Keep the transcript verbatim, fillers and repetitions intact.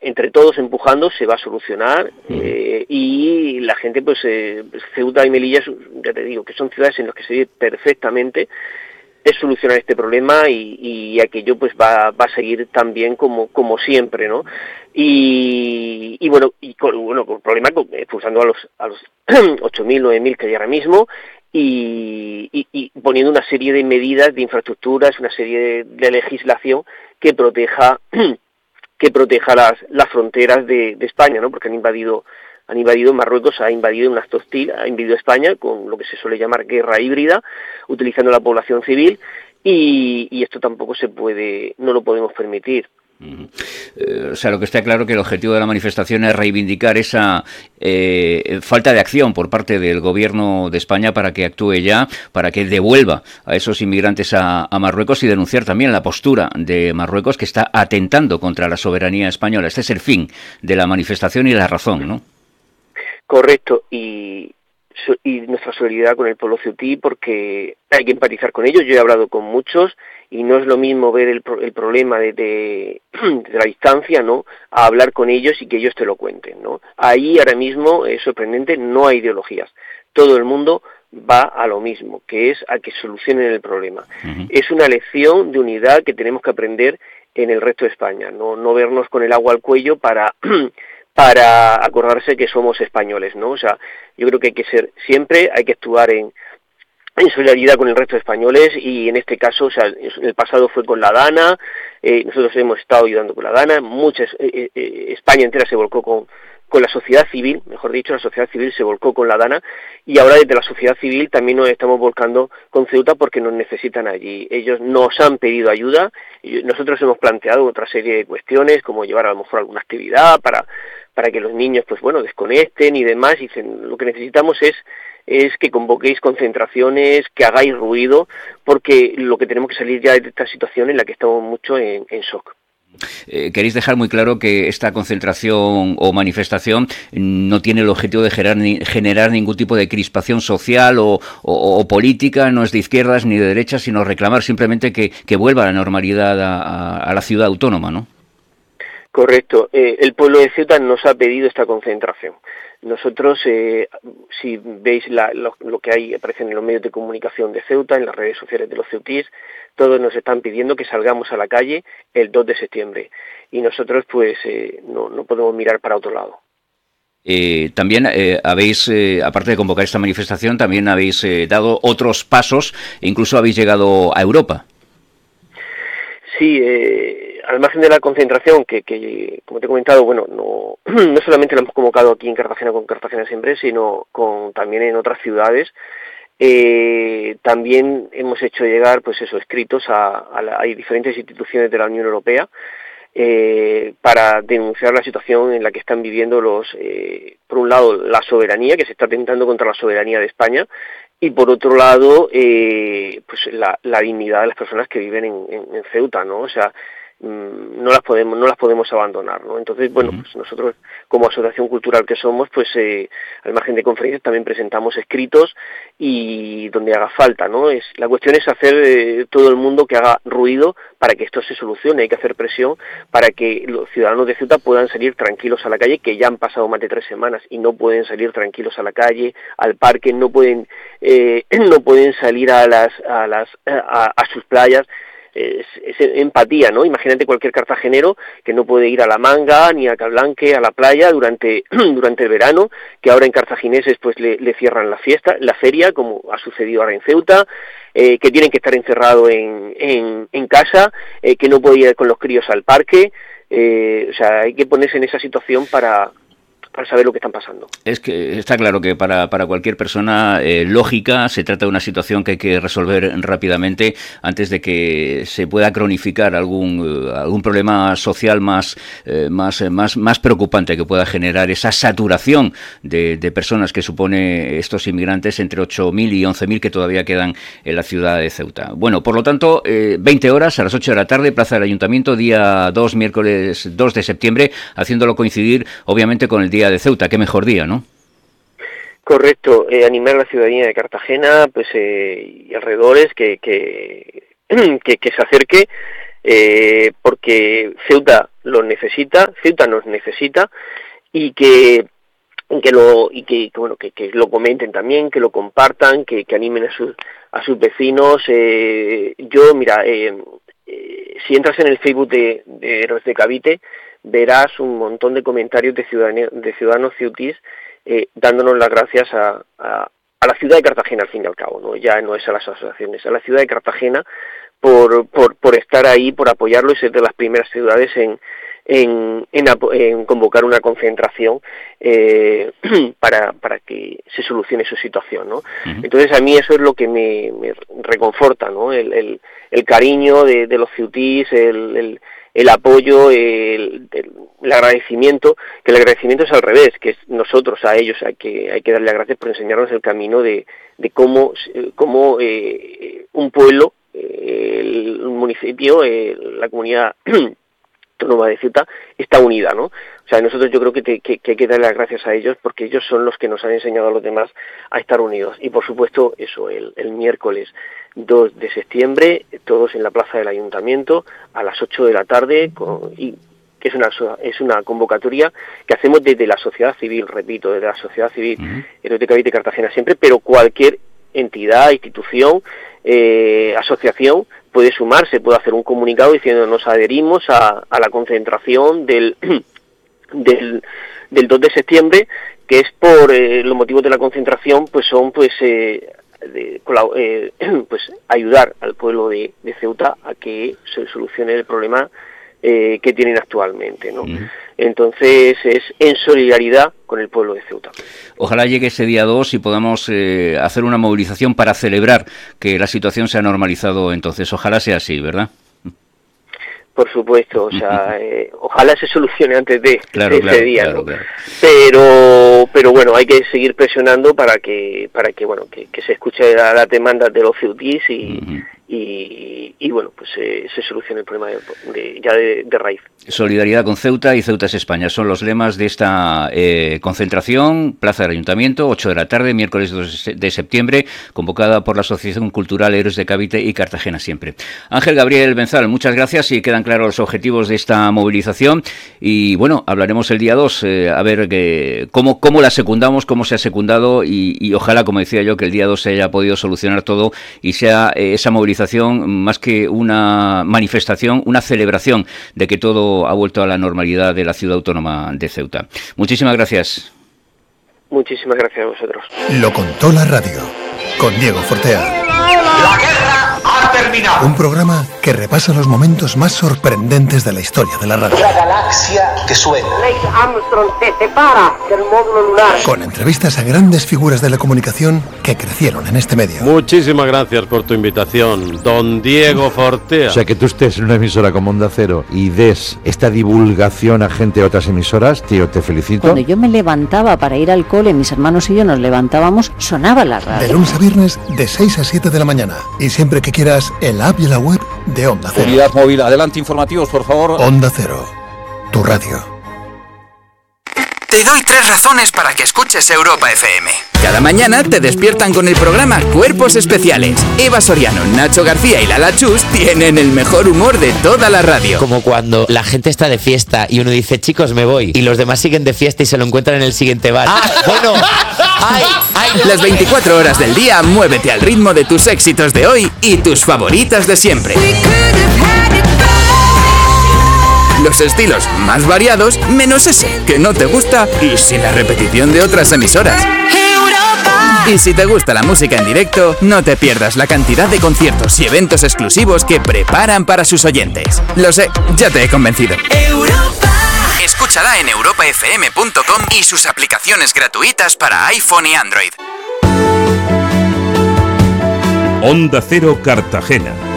entre todos empujando se va a solucionar, eh, y la gente, pues, eh, Ceuta y Melilla, ya te digo, que son ciudades en las que se vive perfectamente, es solucionar este problema y, y aquello pues va, va a seguir tan bien como, como siempre, ¿no? Y, y bueno, y con, bueno, con el problema expulsando a los, a los ocho mil, nueve mil que hay ahora mismo, y, y, y poniendo una serie de medidas, de infraestructuras, una serie de, de legislación que proteja que proteja las, las fronteras de, de España, ¿no? Porque han invadido han invadido Marruecos, ha invadido un acto hostil, ha invadido España con lo que se suele llamar guerra híbrida, utilizando la población civil, y, y esto tampoco se puede, no lo podemos permitir. Uh-huh. Eh, o sea, lo que está claro que el objetivo de la manifestación es reivindicar esa eh, falta de acción por parte del gobierno de España para que actúe ya, para que devuelva a esos inmigrantes a, a Marruecos, y denunciar también la postura de Marruecos, que está atentando contra la soberanía española. Este es el fin de la manifestación y la razón, ¿no? Correcto, y, y nuestra solidaridad con el pueblo ceutí, porque hay que empatizar con ellos. Yo he hablado con muchos y no es lo mismo ver el, el problema de, de, de la distancia, ¿no?, a hablar con ellos y que ellos te lo cuenten, ¿no? Ahí ahora mismo es sorprendente, no hay ideologías. Todo el mundo va a lo mismo, que es a que solucionen el problema. Uh-huh. Es una lección de unidad que tenemos que aprender en el resto de España, no, no vernos con el agua al cuello para para acordarse que somos españoles, ¿no? O sea, yo creo que hay que ser siempre, hay que actuar en, en solidaridad con el resto de españoles, y en este caso, o sea, en el pasado fue con la Dana, eh, nosotros hemos estado ayudando con la Dana, muchas, eh, eh, España entera se volcó con, con la sociedad civil, mejor dicho, la sociedad civil se volcó con la Dana, y ahora desde la sociedad civil también nos estamos volcando con Ceuta porque nos necesitan allí. Ellos nos han pedido ayuda, y nosotros hemos planteado otra serie de cuestiones, como llevar a lo mejor alguna actividad para para que los niños, pues bueno, desconecten y demás, y dicen, lo que necesitamos es es que convoquéis concentraciones, que hagáis ruido, porque lo que tenemos que salir ya de esta situación en la que estamos mucho en, en shock. Eh, queréis dejar muy claro que esta concentración o manifestación no tiene el objetivo de generar, ni, generar ningún tipo de crispación social o, o, o política, no es de izquierdas ni de derechas, sino reclamar simplemente que, que vuelva la normalidad a, a, a la ciudad autónoma, ¿no? Correcto. Eh, el pueblo de Ceuta nos ha pedido esta concentración. Nosotros, eh, si veis la, lo, lo que hay, aparece en los medios de comunicación de Ceuta, en las redes sociales de los ceutíes, todos nos están pidiendo que salgamos a la calle el dos de septiembre. Y nosotros, pues, eh, no, no podemos mirar para otro lado. Eh, también eh, habéis, eh, aparte de convocar esta manifestación, también habéis eh, dado otros pasos e incluso habéis llegado a Europa. Sí, eh, al margen de la concentración, que, que como te he comentado, bueno, no, no solamente la hemos convocado aquí en Cartagena con Cartagena Siempre, sino con también en otras ciudades. Eh, también hemos hecho llegar, pues eso, escritos a, a, la, a diferentes instituciones de la Unión Europea, eh, para denunciar la situación en la que están viviendo los, eh, por un lado, la soberanía, que se está atentando contra la soberanía de España, y por otro lado, eh, pues la, la dignidad de las personas que viven en, en, en Ceuta, ¿no? O sea, mmm, no las podemos no las podemos abandonar, ¿no? Entonces, bueno, pues nosotros como asociación cultural que somos, pues eh, al margen de conferencias también presentamos escritos y donde haga falta, ¿no? Es la cuestión es hacer eh, todo el mundo que haga ruido para que esto se solucione. Hay que hacer presión para que los ciudadanos de Ceuta puedan salir tranquilos a la calle, que ya han pasado más de tres semanas y no pueden salir tranquilos a la calle, al parque, no pueden eh, no pueden salir a las a las a, a sus playas. Es, es empatía, ¿no? Imagínate cualquier cartagenero que no puede ir a La Manga ni a Calblanque, a la playa durante durante el verano, que ahora en cartagineses pues le, le cierran la fiesta, la feria, como ha sucedido ahora en Ceuta, eh, que tienen que estar encerrados en, en, en casa, eh, que no puede ir con los críos al parque, eh, o sea, hay que ponerse en esa situación para... para saber lo que están pasando. Es que está claro que para, para cualquier persona eh, lógica se trata de una situación que hay que resolver rápidamente antes de que se pueda cronificar algún, algún problema social más, eh, más, más, más preocupante que pueda generar esa saturación de, de personas que supone estos inmigrantes, entre ocho mil y once mil que todavía quedan en la ciudad de Ceuta. Bueno, por lo tanto, eh, veinte horas a las ocho de la tarde, Plaza del Ayuntamiento, día dos, miércoles dos de septiembre, haciéndolo coincidir obviamente con el día de Ceuta. Qué mejor día, ¿no? Correcto, eh, animar a la ciudadanía de Cartagena, pues eh, y alrededores que que, que que se acerque, eh, porque Ceuta lo necesita, Ceuta nos necesita, y que que lo y que, que bueno que, que lo comenten también, que lo compartan, que, que animen a sus a sus vecinos. Eh, yo mira, eh, eh, si entras en el Facebook de, de Héroes de Cavite, verás un montón de comentarios de ciudadanos de ciudadanos ceutís eh, dándonos las gracias a, a a la ciudad de Cartagena, al fin y al cabo, no ya no es a las asociaciones, a la ciudad de Cartagena por por por estar ahí, por apoyarlo y ser de las primeras ciudades en En, en, en convocar una concentración eh, para para que se solucione su situación, ¿no? Uh-huh. Entonces a mí eso es lo que me, me reconforta, ¿no? El, el, el cariño de, de los ceutís, el, el, el apoyo, el, el, el agradecimiento, que el agradecimiento es al revés, que es nosotros a ellos hay que hay que darle las gracias por enseñarnos el camino de, de cómo, cómo eh, un pueblo, eh, el municipio, eh, la comunidad autónoma de Ceuta está unida, ¿no? O sea, nosotros yo creo que, te, que, que hay que darle las gracias a ellos porque ellos son los que nos han enseñado a los demás a estar unidos. Y por supuesto, eso, el, el miércoles dos de septiembre, todos en la plaza del Ayuntamiento a las ocho de la tarde, con, y que es una es una convocatoria que hacemos desde la sociedad civil, repito, desde la sociedad civil, uh-huh. Héroes de Cavite Cartagena siempre, pero cualquier entidad, institución, eh, asociación puede sumarse, puede hacer un comunicado diciendo nos adherimos a, a la concentración del, del del dos de septiembre, que es por eh, los motivos de la concentración, pues son pues eh, de, eh, pues ayudar al pueblo de, de Ceuta a que se solucione el problema eh, que tienen actualmente, ¿no? Uh-huh. Entonces es en solidaridad con el pueblo de Ceuta. Ojalá llegue ese día dos y podamos eh, hacer una movilización para celebrar que la situación se ha normalizado entonces. Ojalá sea así, ¿verdad? Por supuesto, o sea, eh, ojalá se solucione antes de, claro, de claro, ese día, claro, ¿no? Claro. Pero, pero bueno, hay que seguir presionando para que, para que bueno, que, que se escuche la, la demanda de los ceutís y, uh-huh. y, y bueno, pues eh, se solucione el problema de, de, ya de, de raíz. Solidaridad con Ceuta y Ceuta es España son los lemas de esta eh, concentración, Plaza del Ayuntamiento, ocho de la tarde, miércoles dos de septiembre, convocada por la Asociación Cultural Héroes de Cavite y Cartagena siempre. Ángel Gabriel Benzal, muchas gracias y quedan claros los objetivos de esta movilización y bueno, hablaremos el día dos, eh, a ver que, cómo, cómo la secundamos, cómo se ha secundado y, y ojalá, como decía yo, que el día dos se haya podido solucionar todo y sea eh, esa movilización más que una manifestación, una celebración de que todo ha vuelto a la normalidad de la ciudad autónoma de Ceuta. Muchísimas gracias. Muchísimas gracias a vosotros. Lo contó la radio, con Diego Fortea. La guerra ha terminado. Un programa que repasa los momentos más sorprendentes de la historia de la radio. La galaxia que suena. Neil Armstrong se separa del módulo lunar. Con entrevistas a grandes figuras de la comunicación que crecieron en este medio. Muchísimas gracias por tu invitación, don Diego Fortea. O sea, que tú estés en una emisora como Onda Cero y des esta divulgación a gente de otras emisoras, tío, te felicito. Cuando yo me levantaba para ir al cole, mis hermanos y yo nos levantábamos, sonaba la radio. De lunes a viernes, de seis a siete de la mañana. Y siempre que quieras, el app y la web de Onda Cero. Unidad móvil, adelante informativos, por favor. Onda Cero, tu radio. Te doy tres razones para que escuches Europa F M. Cada mañana te despiertan con el programa Cuerpos Especiales. Eva Soriano, Nacho García y Lala Chus tienen el mejor humor de toda la radio. Como cuando la gente está de fiesta y uno dice, chicos, me voy, y los demás siguen de fiesta y se lo encuentran en el siguiente bar. ¡Ah, bueno! ¡Ay, ay! Las veinticuatro horas del día, muévete al ritmo de tus éxitos de hoy y tus favoritas de siempre. Los estilos más variados, menos ese que no te gusta y sin la repetición de otras emisoras. Y si te gusta la música en directo, no te pierdas la cantidad de conciertos y eventos exclusivos que preparan para sus oyentes. Lo sé, ya te he convencido. Europa. Escúchala en europa f m punto com y sus aplicaciones gratuitas para iPhone y Android. Onda Cero Cartagena.